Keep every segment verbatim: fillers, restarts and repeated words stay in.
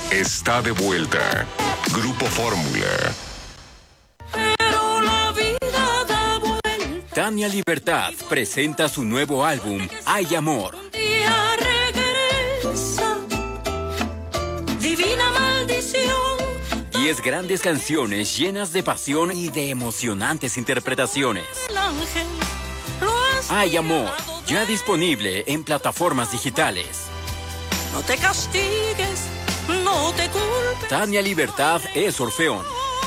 está de vuelta. Grupo Fórmula. Pero la vida da vuelta. Tania Libertad presenta su nuevo álbum, Hay Amor. Un día regresa, divina maldición. Diez grandes canciones llenas de pasión y de emocionantes interpretaciones. El ángel lo has Hay Amor, mirado ya de- disponible en plataformas digitales. No te castigues, no te culpes. Tania Libertad es Orfeón.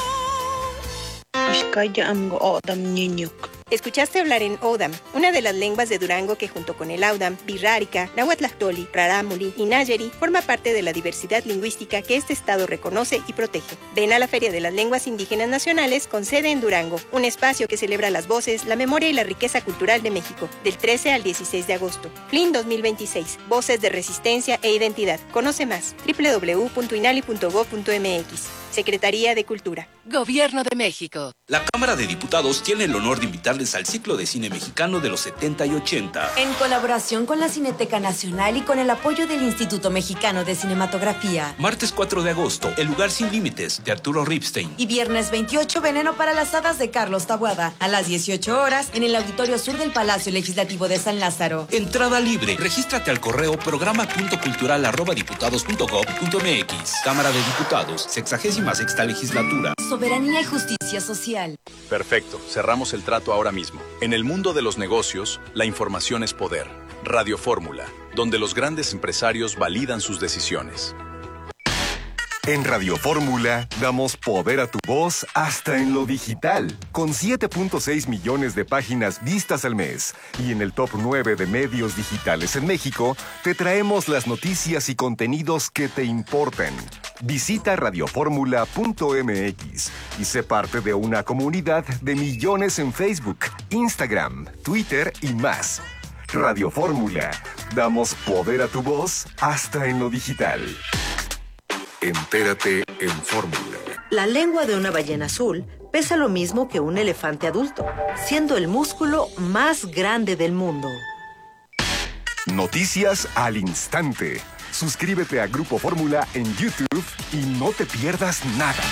Escuchaste hablar en Odam, una de las lenguas de Durango que junto con el Audam, Birrárica, Nahuatlactoli, Rarámuri y Nayeri forma parte de la diversidad lingüística que este estado reconoce y protege. Ven a la Feria de las Lenguas Indígenas Nacionales con sede en Durango, un espacio que celebra las voces, la memoria y la riqueza cultural de México, del trece al dieciséis de agosto. F L I N dos mil veintiséis, Voces de Resistencia e Identidad. Conoce más, doble u doble u doble u punto inali punto gob punto eme equis. Secretaría de Cultura. Gobierno de México. La Cámara de Diputados tiene el honor de invitarles al ciclo de cine mexicano de los setenta y ochenta. En colaboración con la Cineteca Nacional y con el apoyo del Instituto Mexicano de Cinematografía. Martes cuatro de agosto, El lugar sin límites, de Arturo Ripstein. Y viernes veintiocho, Veneno para las hadas, de Carlos Taboada. A las dieciocho horas, en el Auditorio Sur del Palacio Legislativo de San Lázaro. Entrada libre. Regístrate al correo programa punto cultural arroba diputados punto gob punto eme equis. Cámara de Diputados, sexagésima sexta legislatura. Soberanía y justicia social. Perfecto, cerramos el trato ahora mismo. En el mundo de los negocios, la información es poder. Radio Fórmula, donde los grandes empresarios validan sus decisiones. En Radio Fórmula damos poder a tu voz hasta en lo digital, con siete punto seis millones de páginas vistas al mes. Y en el top nueve de medios digitales en México, te traemos las noticias y contenidos que te importan. Visita radioformula punto eme equis y sé parte de una comunidad de millones en Facebook, Instagram, Twitter y más. Radio Fórmula, damos poder a tu voz hasta en lo digital. Entérate en Fórmula. La lengua de una ballena azul pesa lo mismo que un elefante adulto, siendo el músculo más grande del mundo. Noticias al instante. Suscríbete a Grupo Fórmula en YouTube y no te pierdas nada.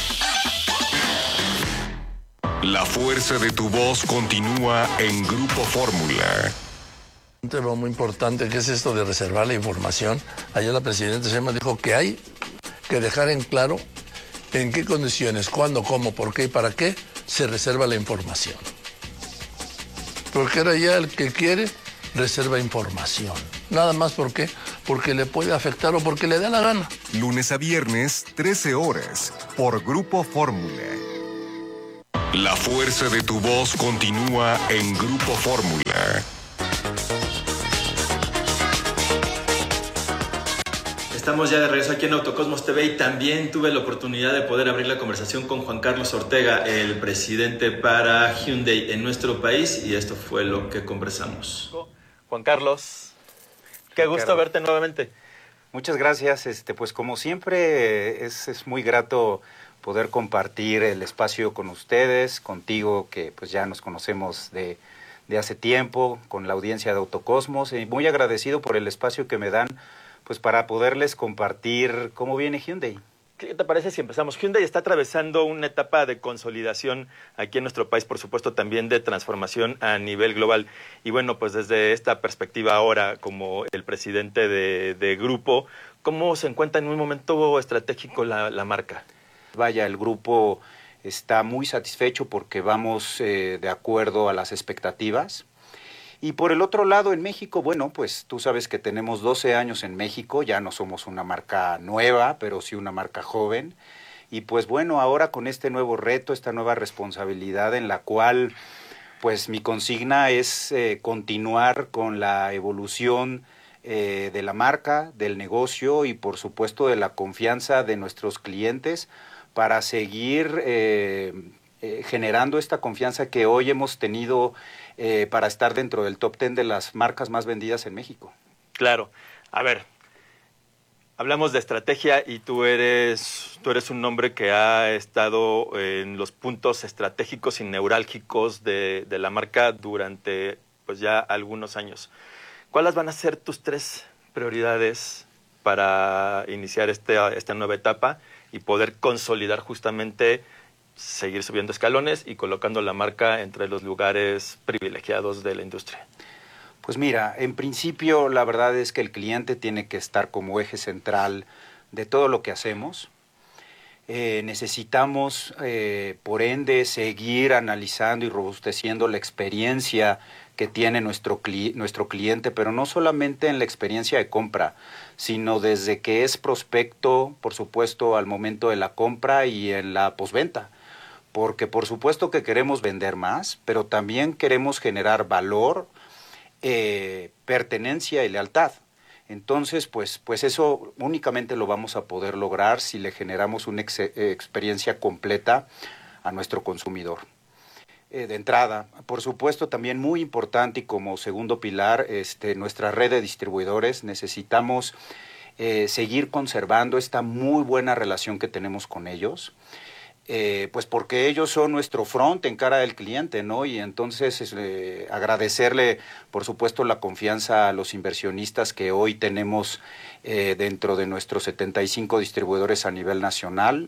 La fuerza de tu voz continúa en Grupo Fórmula. Un tema muy importante que es esto de reservar la información. Ayer la presidenta Sheinbaum dijo que hay que dejar en claro en qué condiciones, cuándo, cómo, por qué y para qué se reserva la información. Porque ahora ya el que quiere reserva información. Nada más porque, porque le puede afectar o porque le da la gana. Lunes a viernes, trece horas, por Grupo Fórmula. La fuerza de tu voz continúa en Grupo Fórmula. Estamos ya de regreso aquí en Autocosmos T V y también tuve la oportunidad de poder abrir la conversación con Juan Carlos Ortega, el presidente para Hyundai en nuestro país, y esto fue lo que conversamos. Juan Carlos, qué gusto Ricardo, verte nuevamente. Muchas gracias. Este, pues como siempre es, es muy grato poder compartir el espacio con ustedes, contigo que pues ya nos conocemos de, de hace tiempo, con la audiencia de Autocosmos, y muy agradecido por el espacio que me dan pues para poderles compartir cómo viene Hyundai. ¿Qué te parece si empezamos? Hyundai está atravesando una etapa de consolidación aquí en nuestro país, por supuesto también de transformación a nivel global. Y bueno, pues desde esta perspectiva ahora, como el presidente de, de grupo, ¿cómo se encuentra en un momento estratégico la, la marca? Vaya, el grupo está muy satisfecho porque vamos eh, de acuerdo a las expectativas. Y por el otro lado, en México, bueno, pues tú sabes que tenemos doce años en México, ya no somos una marca nueva, pero sí una marca joven. Y pues bueno, ahora con este nuevo reto, esta nueva responsabilidad en la cual pues mi consigna es eh, continuar con la evolución eh, de la marca, del negocio y por supuesto de la confianza de nuestros clientes para seguir eh, eh, generando esta confianza que hoy hemos tenido Eh, para estar dentro del top ten de las marcas más vendidas en México. Claro. A ver, hablamos de estrategia y tú eres, tú eres un hombre que ha estado en los puntos estratégicos y neurálgicos de, de la marca durante pues ya algunos años. ¿Cuáles van a ser tus tres prioridades para iniciar este, esta nueva etapa y poder consolidar justamente, seguir subiendo escalones y colocando la marca entre los lugares privilegiados de la industria? Pues mira, en principio la verdad es que el cliente tiene que estar como eje central de todo lo que hacemos. Eh, necesitamos, eh, por ende, seguir analizando y robusteciendo la experiencia que tiene nuestro, cli- nuestro cliente, pero no solamente en la experiencia de compra, sino desde que es prospecto, por supuesto, al momento de la compra y en la posventa. Porque por supuesto que queremos vender más, pero también queremos generar valor, eh, pertenencia y lealtad. Entonces, pues, pues eso únicamente lo vamos a poder lograr si le generamos una ex experiencia completa a nuestro consumidor. Eh, de entrada, por supuesto, también muy importante y como segundo pilar, este, nuestra red de distribuidores. Necesitamos eh, seguir conservando esta muy buena relación que tenemos con ellos. Eh, pues porque ellos son nuestro front en cara del cliente, ¿no? Y entonces eh, agradecerle, por supuesto, la confianza a los inversionistas que hoy tenemos eh, dentro de nuestros setenta y cinco distribuidores a nivel nacional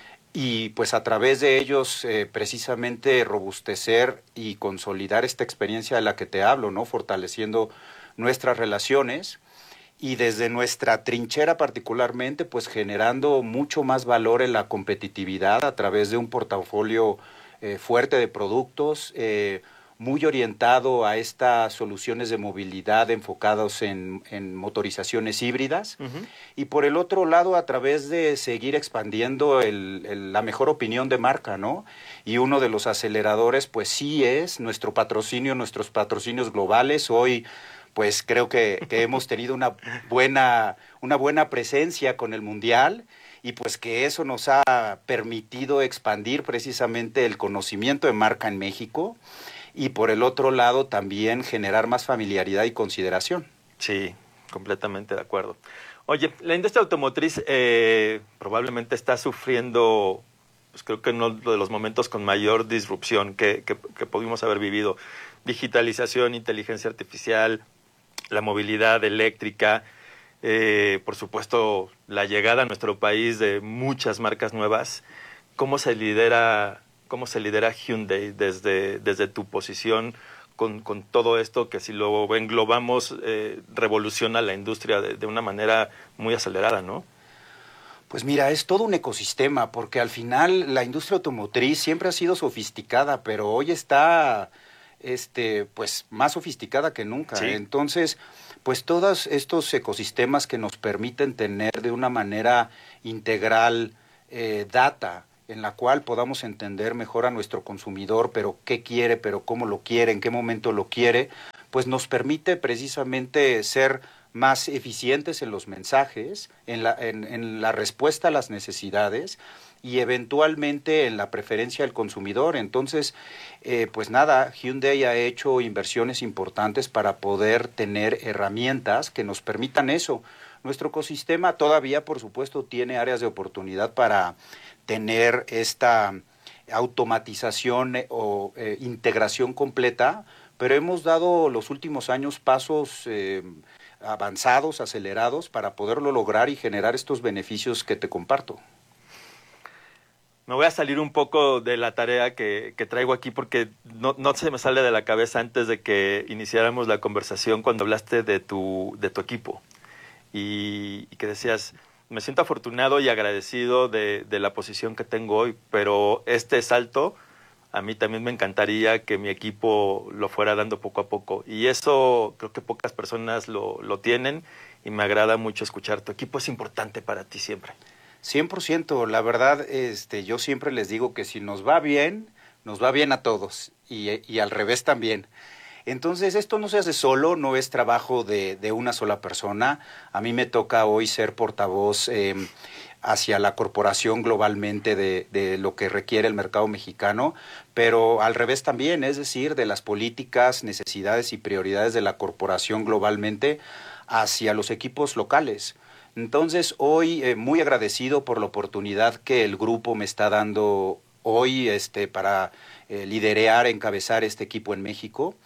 y pues a través de ellos eh, precisamente robustecer y consolidar esta experiencia de la que te hablo, ¿no? Fortaleciendo nuestras relaciones. Y desde nuestra trinchera particularmente, pues generando mucho más valor en la competitividad a través de un portafolio eh, fuerte de productos, eh, muy orientado a estas soluciones de movilidad enfocados en, en motorizaciones híbridas. Uh-huh. Y por el otro lado, a través de seguir expandiendo el, el, la mejor opinión de marca, ¿no? Y uno de los aceleradores, pues sí es nuestro patrocinio, nuestros patrocinios globales. Hoy pues creo que, que hemos tenido una buena, una buena presencia con el Mundial y pues que eso nos ha permitido expandir precisamente el conocimiento de marca en México y por el otro lado también generar más familiaridad y consideración. Sí, completamente de acuerdo. Oye, la industria automotriz eh, probablemente está sufriendo, pues creo que uno de los momentos con mayor disrupción que, que, que pudimos haber vivido. Digitalización, inteligencia artificial, la movilidad eléctrica, eh, por supuesto, la llegada a nuestro país de muchas marcas nuevas. ¿Cómo se lidera, cómo se lidera Hyundai desde, desde tu posición con, con todo esto que si lo englobamos eh, revoluciona la industria de, de una manera muy acelerada, ¿no? Pues mira, es todo un ecosistema, porque al final la industria automotriz siempre ha sido sofisticada, pero hoy está este, pues más sofisticada que nunca. Sí. Entonces, pues todos estos ecosistemas que nos permiten tener de una manera integral eh, data, en la cual podamos entender mejor a nuestro consumidor, pero qué quiere, pero cómo lo quiere, en qué momento lo quiere, pues nos permite precisamente ser más eficientes en los mensajes, en la, en, en la respuesta a las necesidades y eventualmente en la preferencia del consumidor. Entonces, eh, pues nada, Hyundai ha hecho inversiones importantes para poder tener herramientas que nos permitan eso. Nuestro ecosistema todavía, por supuesto, tiene áreas de oportunidad para tener esta automatización o eh, integración completa, pero hemos dado los últimos años pasos eh, avanzados, acelerados, para poderlo lograr y generar estos beneficios que te comparto. Me voy a salir un poco de la tarea que, que traigo aquí porque no, no se me sale de la cabeza antes de que iniciáramos la conversación cuando hablaste de tu, de tu equipo y, y que decías, me siento afortunado y agradecido de, de la posición que tengo hoy, pero este salto a mí también me encantaría que mi equipo lo fuera dando poco a poco y eso creo que pocas personas lo, lo tienen y me agrada mucho escuchar. Tu equipo es importante para ti siempre. cien por ciento, la verdad, este, yo siempre les digo que si nos va bien, nos va bien a todos y, y al revés también. Entonces, esto no se hace solo, no es trabajo de, de una sola persona. A mí me toca hoy ser portavoz eh, hacia la corporación globalmente de, de lo que requiere el mercado mexicano, pero al revés también, es decir, de las políticas, necesidades y prioridades de la corporación globalmente hacia los equipos locales. Entonces, hoy eh, muy agradecido por la oportunidad que el grupo me está dando hoy este, para eh, liderear, encabezar este equipo en México,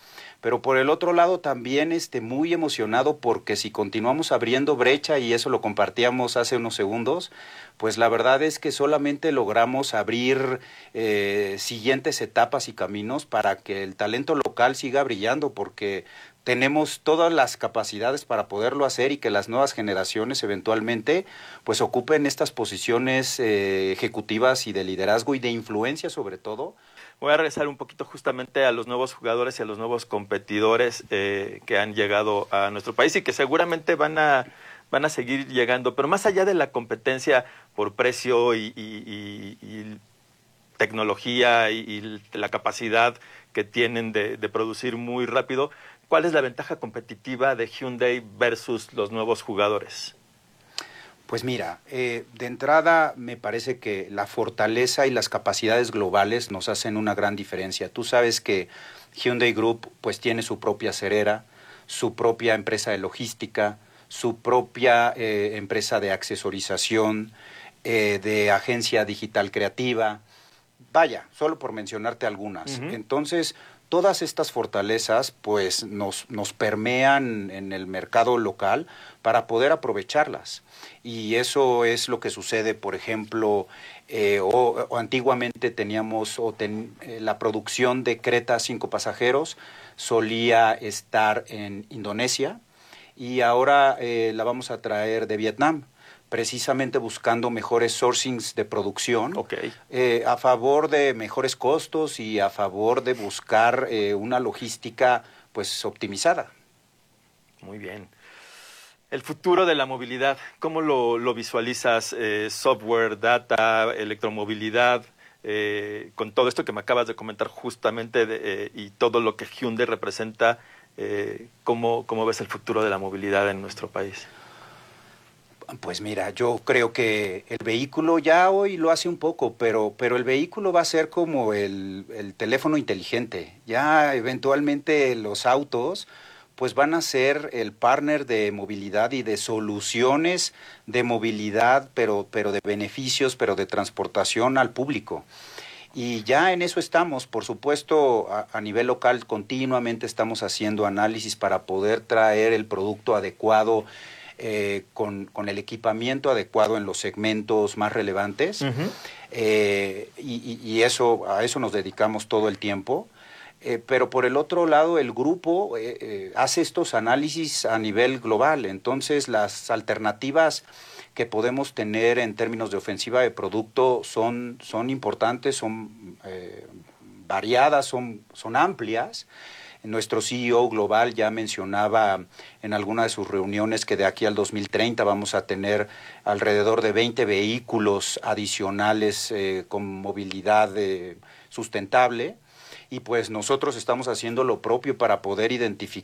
pero por el otro lado también este, muy emocionado porque si continuamos abriendo brecha, y eso lo compartíamos hace unos segundos, pues la verdad es que solamente logramos abrir eh, siguientes etapas y caminos para que el talento local siga brillando, porque tenemos todas las capacidades para poderlo hacer y que las nuevas generaciones eventualmente pues ocupen estas posiciones eh, ejecutivas y de liderazgo y de influencia sobre todo. Voy a regresar un poquito justamente a los nuevos jugadores y a los nuevos competidores eh, que han llegado a nuestro país y que seguramente van a, van a seguir llegando, pero más allá de la competencia por precio y, y, y, y tecnología y, y la capacidad que tienen de, de producir muy rápido, ¿cuál es la ventaja competitiva de Hyundai versus los nuevos jugadores? Pues mira, eh, de entrada me parece que la fortaleza y las capacidades globales nos hacen una gran diferencia. Tú sabes que Hyundai Group pues tiene su propia acerera, su propia empresa de logística, su propia eh, empresa de accesorización, eh, de agencia digital creativa. Vaya, solo por mencionarte algunas. Uh-huh. Entonces, todas estas fortalezas pues nos, nos permean en el mercado local para poder aprovecharlas. Y eso es lo que sucede, por ejemplo, eh, o, o antiguamente teníamos o ten, eh, la producción de Creta cinco pasajeros solía estar en Indonesia y ahora eh, la vamos a traer de Vietnam, precisamente buscando mejores sourcings de producción, okay. eh, a favor de mejores costos y a favor de buscar eh, una logística pues optimizada. Muy bien. El futuro de la movilidad, ¿cómo lo, lo visualizas? Eh, software, data, electromovilidad, eh, con todo esto que me acabas de comentar justamente de, eh, y todo lo que Hyundai representa, eh, ¿cómo, ¿cómo ves el futuro de la movilidad en nuestro país? Pues mira, yo creo que el vehículo ya hoy lo hace un poco, pero, pero el vehículo va a ser como el, el teléfono inteligente. Ya eventualmente los autos pues van a ser el partner de movilidad y de soluciones de movilidad, pero, pero de beneficios, pero de transportación al público. Y ya en eso estamos, por supuesto, a, a nivel local continuamente estamos haciendo análisis para poder traer el producto adecuado, eh, con, con el equipamiento adecuado en los segmentos más relevantes. Uh-huh. eh, y, y, y eso, a eso nos dedicamos todo el tiempo. Eh, pero por el otro lado, el grupo eh, eh, hace estos análisis a nivel global. Entonces, las alternativas que podemos tener en términos de ofensiva de producto son, son importantes, son eh, variadas, son, son amplias. Nuestro C E O global ya mencionaba en alguna de sus reuniones que de aquí al dos mil treinta vamos a tener alrededor de veinte vehículos adicionales eh, con movilidad eh, sustentable. Y pues nosotros estamos haciendo lo propio para poder identificar